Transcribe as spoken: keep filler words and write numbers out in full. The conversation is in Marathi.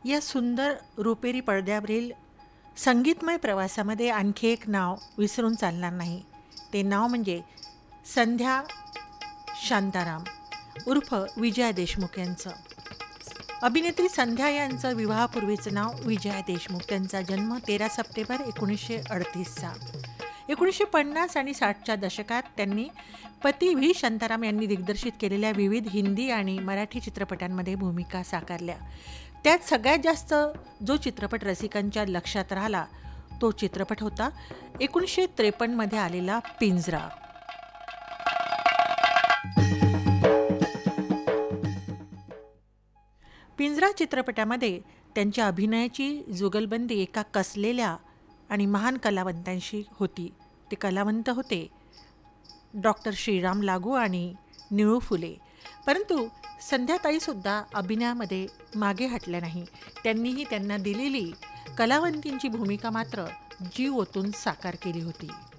या सुंदर रुपेरी पडद्यावरील संगीतमय प्रवासामध्ये आणखी एक नाव विसरून चालणार नाही. ते नाव म्हणजे संध्या शांताराम उर्फ विजया देशमुख यांचं. अभिनेत्री संध्या यांचं विवाहापूर्वीचं नाव विजया देशमुख. त्यांचा जन्म तेरा सप्टेंबर एकोणीसशे अडतीसचा. एकोणीसशे पन्नास आणि साठच्या दशकात त्यांनी पती व्ही शांताराम यांनी दिग्दर्शित केलेल्या विविध हिंदी आणि मराठी चित्रपटांमध्ये भूमिका साकारल्या. त्यात सगळ्यात जास्त जो चित्रपट रसिकांच्या लक्षात राहिला तो चित्रपट होता एकोणीसशे त्रेपन्नमध्ये आलेला पिंजरा. पिंजरा चित्रपटामध्ये त्यांच्या अभिनयाची जुगलबंदी एका कसलेल्या आणि महान कलावंतांशी होती. ते कलावंत होते डॉक्टर श्रीराम लागू आणि निळू फुले. परंतु संध्याताईसुद्धा अभिनयामध्ये मागे हटल्या नाही. त्यांनीही त्यांना दिलेली कलावंतींची भूमिका मात्र जीव ओतून साकार केली होती.